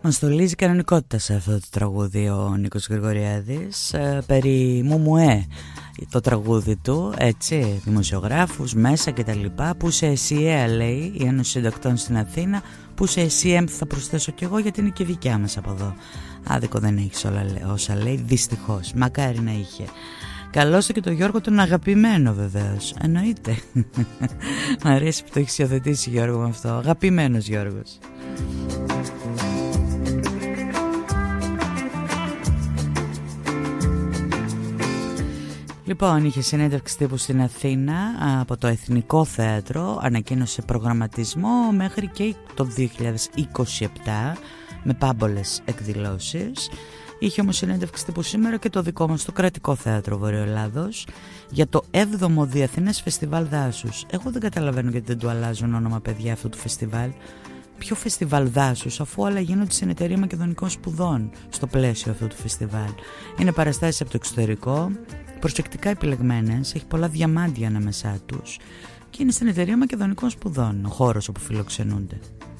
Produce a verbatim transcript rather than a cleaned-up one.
Μας στολίζει κανονικότητα σε αυτό το τραγούδι ο Νίκος Γρηγοριάδης, ε, περί Μουμουέ το τραγούδι του, έτσι, δημοσιογράφους μέσα και τα λοιπά. Που σε ΕΣΥΕ, λέει, η Ένωση Συντακτών στην Αθήνα, που σε ΕΣΥΕΜ θα προσθέσω κι εγώ, γιατί είναι και δικιά μας από εδώ. Άδικο δεν έχεις όλα όσα λέει, δυστυχώς, μακάρι να είχε. Καλώς το και το Γιώργο, τον αγαπημένο βεβαίως, εννοείται. Μ' αρέσει που το έχεις υιοθετήσει, Γιώργο, με αυτό, αγαπημένος Γιώργος. Λοιπόν, είχε συνέντευξη τύπου στην Αθήνα από το Εθνικό Θέατρο, ανακοίνωσε προγραμματισμό μέχρι και το δύο χιλιάδες είκοσι επτά με πάμπολες εκδηλώσεις. Είχε όμως συνέντευξη τύπου σήμερα και το δικό μας το Κρατικό Θέατρο Βορειοελλάδος για το έβδομο Διεθνές Φεστιβάλ Δάσους. Εγώ δεν καταλαβαίνω γιατί δεν του αλλάζουν όνομα, παιδιά, αυτού του φεστιβάλ. Ποιο φεστιβάλ δάσους, αφού όλα γίνονται στην Εταιρεία Μακεδονικών Σπουδών στο πλαίσιο αυτού του φεστιβάλ. Είναι παραστάσεις από το εξωτερικό, προσεκτικά επιλεγμένες, έχει πολλά διαμάντια ανάμεσά τους και είναι στην Εταιρεία Μακεδονικών Σπουδών ο χώρος όπου φιλοξενούνται.